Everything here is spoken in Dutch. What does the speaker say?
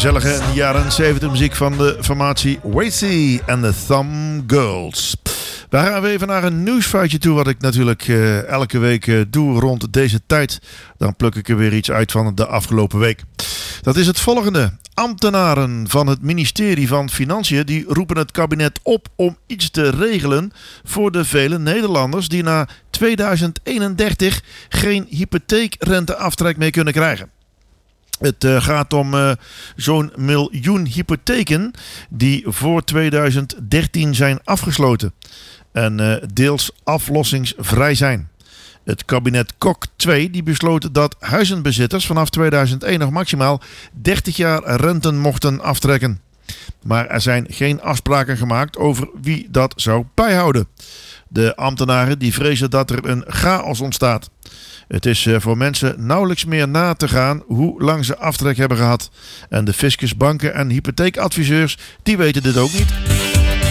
gezellige jaren 70 muziek van de formatie Wacy en de Thumb Girls. We gaan even naar een nieuwsfeitje toe, wat ik natuurlijk elke week doe rond deze tijd. Dan pluk ik er weer iets uit van de afgelopen week. Dat is het volgende. Ambtenaren van het ministerie van Financiën die roepen het kabinet op om iets te regelen voor de vele Nederlanders die na 2031 geen hypotheekrenteaftrek meer kunnen krijgen. Het gaat om zo'n 1 miljoen hypotheken die voor 2013 zijn afgesloten en deels aflossingsvrij zijn. Het kabinet Kok 2 die besloot dat huizenbezitters vanaf 2001 nog maximaal 30 jaar rente mochten aftrekken. Maar er zijn geen afspraken gemaakt over wie dat zou bijhouden. De ambtenaren die vrezen dat er een chaos ontstaat. Het is voor mensen nauwelijks meer na te gaan hoe lang ze aftrek hebben gehad. En de fiscus, banken en hypotheekadviseurs die weten dit ook niet.